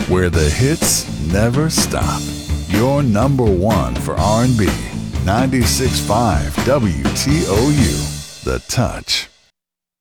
where the hits never stop. Your number one for R&B. 96.5 WTOU. The Touch.